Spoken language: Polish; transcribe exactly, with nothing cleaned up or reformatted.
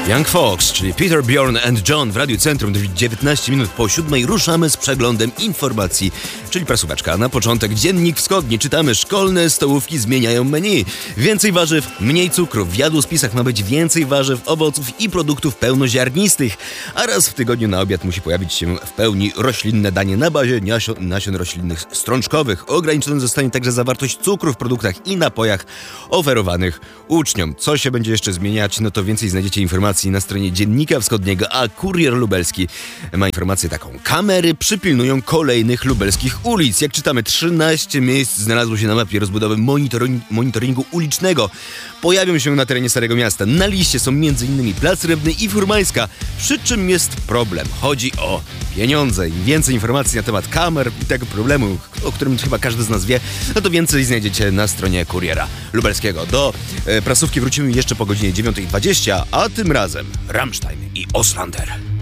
Young Fox, czyli Peter, Bjorn and John w Radiu Centrum. dziewiętnaście minut po siódmej ruszamy z przeglądem informacji, czyli prasóweczka. Na początek Dziennik Wschodni. Czytamy: szkolne stołówki zmieniają menu. Więcej warzyw, mniej cukru. W jadłospisach ma być więcej warzyw, owoców i produktów pełnoziarnistych. A raz w tygodniu na obiad musi pojawić się w pełni roślinne danie na bazie nasion, nasion roślinnych strączkowych. Ograniczona zostanie także zawartość cukru w produktach i napojach oferowanych uczniom. Co się będzie jeszcze zmieniać? No to więcej znajdziecie informacji na stronie Dziennika Wschodniego, a Kurier Lubelski ma informację taką: kamery przypilnują kolejnych lubelskich ulic. Jak czytamy, trzynaście miejsc znalazło się na mapie rozbudowy monitoring, monitoringu ulicznego. Pojawią się na terenie Starego Miasta. Na liście są m.in. Plac Rybny i Furmańska. Przy czym jest problem. Chodzi o pieniądze. Im więcej informacji na temat kamer i tego problemu, o którym chyba każdy z nas wie, no to więcej znajdziecie na stronie Kuriera Lubelskiego. Do e, prasówki wrócimy jeszcze po godzinie dziewiątej dwadzieścia, a tym razem Rammstein i Oslander.